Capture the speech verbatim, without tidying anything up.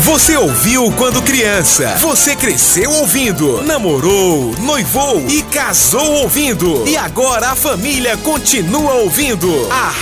Você ouviu quando criança. Você cresceu ouvindo. Namorou, noivou e casou ouvindo. E agora a família continua ouvindo. A